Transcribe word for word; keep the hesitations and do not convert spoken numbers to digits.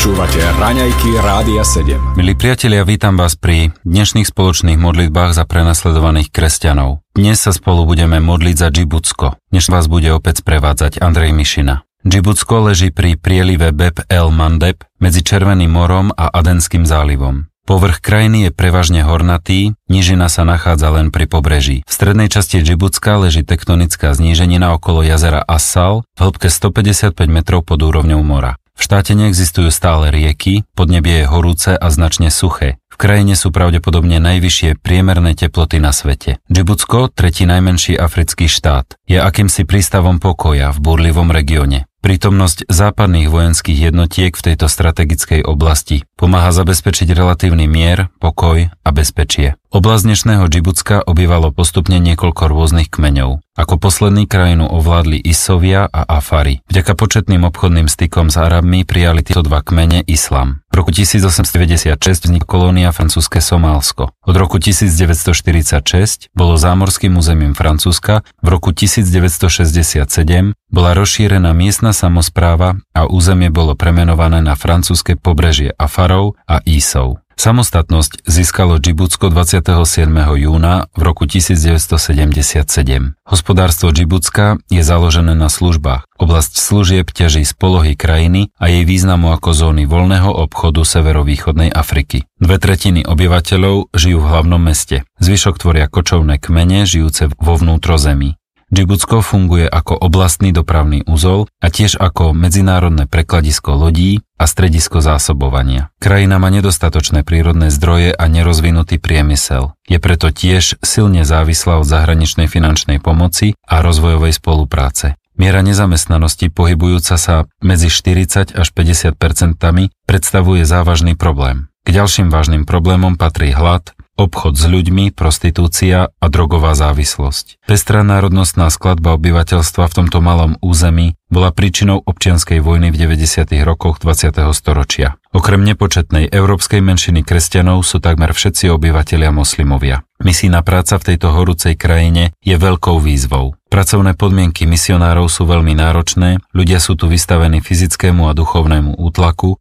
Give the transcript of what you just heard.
Počúvate Raňajky Rádia sedem. Milí priatelia, vítam vás pri dnešných spoločných modlitbách za prenasledovaných kresťanov. Dnes sa spolu budeme modliť za Džibutsko. Dnes vás bude opäť sprevádzať Andrej Mišina. Džibutsko leží pri prielive Bab el Mandeb medzi Červeným morom a Adenským zálivom. Povrch krajiny je prevažne hornatý, nížina sa nachádza len pri pobreží. V strednej časti Džibutska leží tektonická zníženina okolo jazera Assal v hĺbke stopäťdesiatpäť metrov pod úrovňou mora. V štáte neexistujú stále rieky, podnebie je horúce a značne suché. V krajine sú pravdepodobne najvyššie priemerné teploty na svete. Džibutsko, tretí najmenší africký štát, je akýmsi prístavom pokoja v búrlivom regióne. Prítomnosť západných vojenských jednotiek v tejto strategickej oblasti pomáha zabezpečiť relatívny mier, pokoj a bezpečie. Oblasť dnešného Džibutska obývalo postupne niekoľko rôznych kmeňov. Ako posledný krajinu ovládli Isovia a Afari. Vďaka početným obchodným stykom s Arabmi prijali tieto dva kmene islám. V roku tisícosemstodeväťdesiatšesť vznikla kolónia francúzske Somálsko. Od roku tisícdeväťstoštyridsaťšesť bolo zámorským územím Francúzska, v roku tisícdeväťstošesťdesiatsedem bola rozšírená miestna samospráva a územie bolo premenované na francúzske pobrežie Afarov a Ísov. Samostatnosť získalo Džibutsko dvadsiateho siedmeho júna v roku tisícdeväťstosedemdesiatsedem. Hospodárstvo Džibutska je založené na službách. Oblasť služieb ťaží z polohy krajiny a jej významu ako zóny voľného obchodu severovýchodnej Afriky. Dve tretiny obyvateľov žijú v hlavnom meste. Zvyšok tvoria kočovné kmene žijúce vo vnútrozemí. Džibutsko funguje ako oblastný dopravný uzol a tiež ako medzinárodné prekladisko lodí a stredisko zásobovania. Krajina má nedostatočné prírodné zdroje a nerozvinutý priemysel. Je preto tiež silne závislá od zahraničnej finančnej pomoci a rozvojovej spolupráce. Miera nezamestnanosti pohybujúca sa medzi štyridsať až päťdesiat percent predstavuje závažný problém. K ďalším vážnym problémom patrí hlad, obchod s ľuďmi, prostitúcia a drogová závislosť. Pestrá národnostná skladba obyvateľstva v tomto malom území bola príčinou občianskej vojny v deväťdesiatych rokoch dvadsiateho storočia. Okrem nepočetnej európskej menšiny kresťanov sú takmer všetci obyvatelia moslimovia. Misijná práca v tejto horúcej krajine je veľkou výzvou. Pracovné podmienky misionárov sú veľmi náročné, ľudia sú tu vystavení fyzickému a duchovnému útlaku